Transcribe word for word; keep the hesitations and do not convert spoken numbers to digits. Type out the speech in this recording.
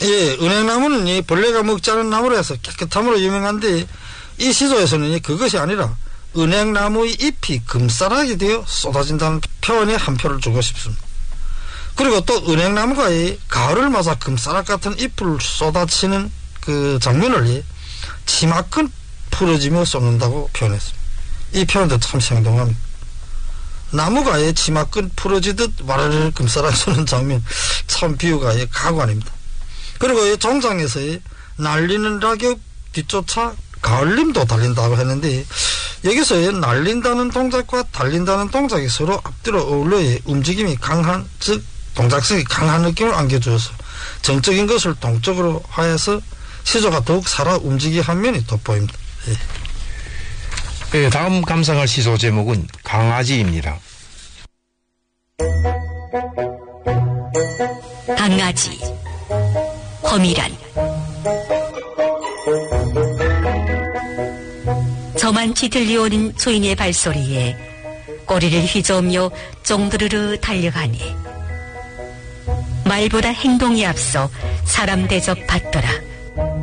예, 은행나무는 이 벌레가 먹지 않은 나무로 해서 깨끗함으로 유명한데 이 시조에서는 그것이 아니라 은행나무의 잎이 금싸락이 되어 쏟아진다는 표현에 한 표를 주고 싶습니다. 그리고 또 은행나무가 이 가을을 맞아 금싸락 같은 잎을 쏟아치는 그 장면을 치마끈 풀어지며 쏟는다고 표현했습니다. 이 표현도 참 생동합니다. 나무가 이 치마끈 풀어지듯 와르르 금싸락 쏘는 장면, 참 비유가 가관입니다. 그리고 이 종장에서 날리는 낙엽 뒤쫓아 가을림도 달린다고 했는데 여기서 날린다는 동작과 달린다는 동작이 서로 앞뒤로 어울려 움직임이 강한, 즉 동작성이 강한 느낌을 안겨주어서 정적인 것을 동적으로 하여서 시조가 더욱 살아 움직이게 한 면이 돋보입니다. 예. 네, 다음 감상할 시조 제목은 강아지입니다. 강아지, 허미란. 저만치 들려오는 소인의 발소리에 꼬리를 휘저으며 쫑두르르 달려가니 말보다 행동이 앞서 사람 대접 받더라.